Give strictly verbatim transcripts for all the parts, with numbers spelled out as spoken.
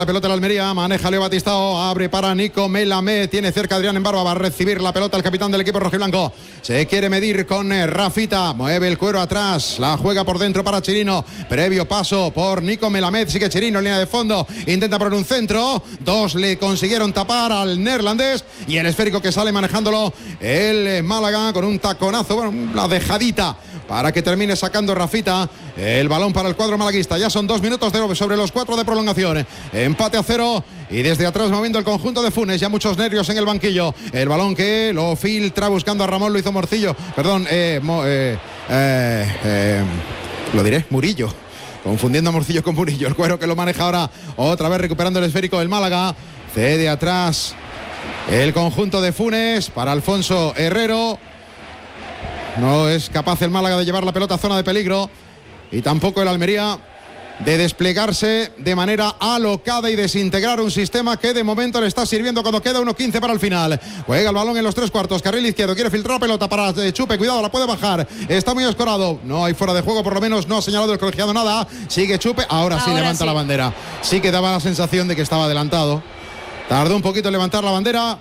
La pelota de la Almería, maneja Leo Batistao, abre para Nico Melamed, tiene cerca Adrián en Barba, va a recibir la pelota el capitán del equipo rojiblanco, se quiere medir con eh, Rafita, mueve el cuero atrás, la juega por dentro para Chirino, previo paso por Nico Melamed, sigue Chirino en línea de fondo, intenta por un centro, dos le consiguieron tapar al neerlandés y el esférico que sale manejándolo el eh, Málaga con un taconazo, bueno, una dejadita para que termine sacando Rafita el balón para el cuadro malaguista. Ya son dos minutos de, sobre los cuatro de prolongación. Empate a cero y desde atrás moviendo el conjunto de Funes. Ya muchos nervios en el banquillo. El balón que lo filtra buscando a Ramón, lo hizo Morcillo. Perdón, eh, mo, eh, eh, eh, lo diré, Murillo. Confundiendo a Morcillo con Murillo. El cuero que lo maneja ahora otra vez recuperando el esférico del Málaga. Cede atrás el conjunto de Funes para Alfonso Herrero. No es capaz el Málaga de llevar la pelota a zona de peligro y tampoco el Almería de desplegarse de manera alocada y desintegrar un sistema que de momento le está sirviendo cuando queda uno quince para el final. Juega el balón en los tres cuartos, carril izquierdo, quiere filtrar la pelota para Chupe, cuidado, la puede bajar, está muy escorado, no hay fuera de juego, por lo menos no ha señalado el colegiado nada, sigue Chupe, ahora, ahora sí levanta sí. la bandera, sí que daba la sensación de que estaba adelantado, tardó un poquito en levantar la bandera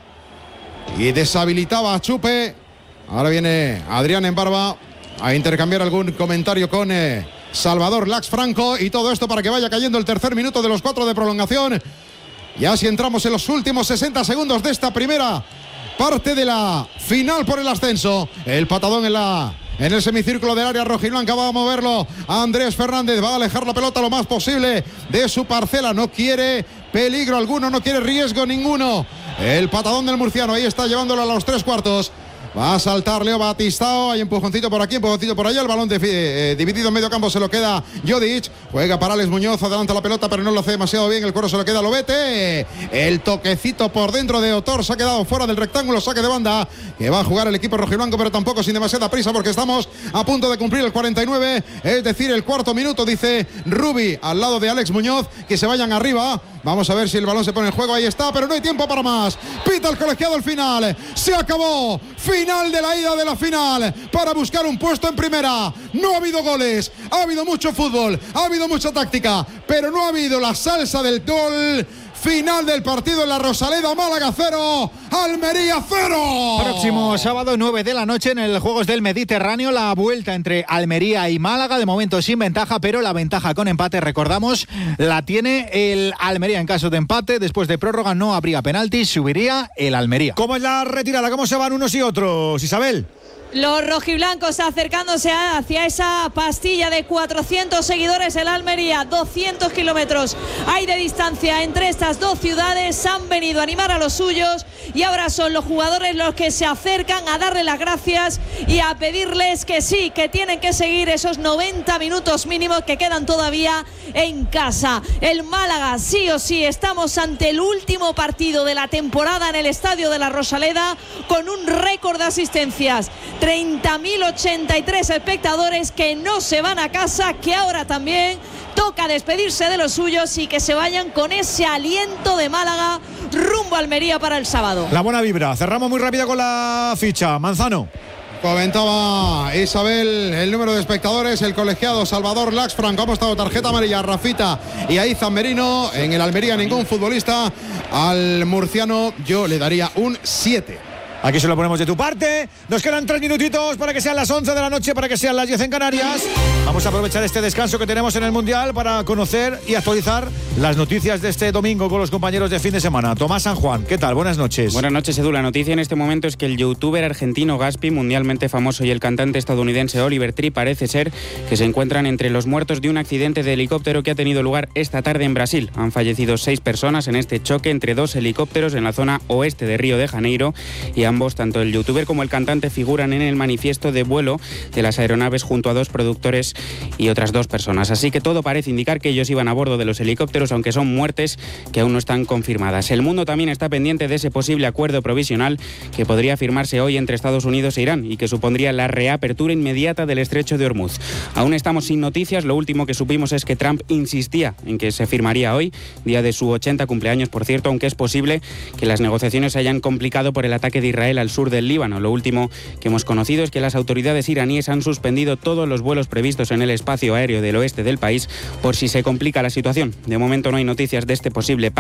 y deshabilitaba a Chupe. Ahora viene Adrián en Barba a intercambiar algún comentario con eh, Salvador Lax Franco y todo esto para que vaya cayendo el tercer minuto de los cuatro de prolongación. Ya si entramos en los últimos sesenta segundos de esta primera parte de la final por el ascenso. El patadón en la... en el semicírculo del área rojiblanca, va a moverlo a Andrés Fernández, va a alejar la pelota lo más posible de su parcela, no quiere peligro alguno, no quiere riesgo ninguno. El patadón del murciano, ahí está llevándolo a los tres cuartos. Va a saltar Leo Batistao, hay empujoncito por aquí, empujoncito por allá, el balón de, eh, dividido en medio campo se lo queda Jodic, juega para Alex Muñoz, adelanta la pelota pero no lo hace demasiado bien, el cuero se lo queda Lobete, el toquecito por dentro de Otor, se ha quedado fuera del rectángulo, saque de banda, que va a jugar el equipo rojiblanco pero tampoco sin demasiada prisa porque estamos a punto de cumplir el cuarenta y nueve, es decir el cuarto minuto, dice Rubi al lado de Alex Muñoz, que se vayan arriba, vamos a ver si el balón se pone en juego, ahí está, pero no hay tiempo para más, pita el colegiado al final, se acabó, final de la ida de la final para buscar un puesto en primera. No ha habido goles, ha habido mucho fútbol, ha habido mucha táctica, pero no ha habido la salsa del gol. Final del partido en la Rosaleda, Málaga cero, Almería cero. Próximo sábado nueve de la noche en el Juegos del Mediterráneo, la vuelta entre Almería y Málaga, de momento sin ventaja, pero la ventaja con empate, recordamos, la tiene el Almería en caso de empate, después de prórroga no habría penaltis, subiría el Almería. ¿Cómo es la retirada? ¿Cómo se van unos y otros, Isabel? Los rojiblancos acercándose hacia esa pastilla de cuatrocientos seguidores. El Almería, doscientos kilómetros hay de distancia entre estas dos ciudades. Han venido a animar a los suyos y ahora son los jugadores los que se acercan a darle las gracias y a pedirles que sí, que tienen que seguir esos noventa minutos mínimos que quedan todavía en casa. El Málaga, sí o sí, estamos ante el último partido de la temporada en el estadio de la Rosaleda con un récord de asistencias. treinta mil ochenta y tres espectadores que no se van a casa, que ahora también toca despedirse de los suyos y que se vayan con ese aliento de Málaga rumbo a Almería para el sábado. La buena vibra. Cerramos muy rápido con la ficha. Manzano. Comentaba Isabel el número de espectadores, el colegiado Salvador Lax Franco ha mostrado tarjeta amarilla a Rafita y a Izan Merino. En el Almería ningún futbolista. Al murciano yo le daría un siete. Aquí se lo ponemos de tu parte. Nos quedan tres minutitos para que sean las once de la noche, para que sean las diez en Canarias. Vamos a aprovechar este descanso que tenemos en el Mundial para conocer y actualizar las noticias de este domingo con los compañeros de fin de semana. Tomás San Juan, ¿qué tal? Buenas noches. Buenas noches, Edu. La noticia en este momento es que el youtuber argentino Gaspi, mundialmente famoso, y el cantante estadounidense Oliver Tree parece ser que se encuentran entre los muertos de un accidente de helicóptero que ha tenido lugar esta tarde en Brasil. Han fallecido seis personas en este choque entre dos helicópteros en la zona oeste de Río de Janeiro y ambos, tanto el youtuber como el cantante, figuran en el manifiesto de vuelo de las aeronaves junto a dos productores y otras dos personas. Así que todo parece indicar que ellos iban a bordo de los helicópteros, aunque son muertes que aún no están confirmadas. El mundo también está pendiente de ese posible acuerdo provisional que podría firmarse hoy entre Estados Unidos e Irán y que supondría la reapertura inmediata del estrecho de Hormuz. Aún estamos sin noticias. Lo último que supimos es que Trump insistía en que se firmaría hoy, día de su ochenta cumpleaños, por cierto, aunque es posible que las negociaciones se hayan complicado por el ataque de Israel Israel al sur del Líbano. Lo último que hemos conocido es que las autoridades iraníes han suspendido todos los vuelos previstos en el espacio aéreo del oeste del país por si se complica la situación. De momento no hay noticias de este posible